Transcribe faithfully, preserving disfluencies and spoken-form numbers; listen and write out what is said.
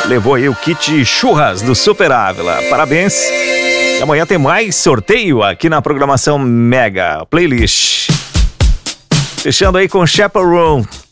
levou aí o kit churras do Super Ávila. Parabéns. E amanhã tem mais sorteio aqui na programação Mega Playlist. Fechando aí com Chaperone.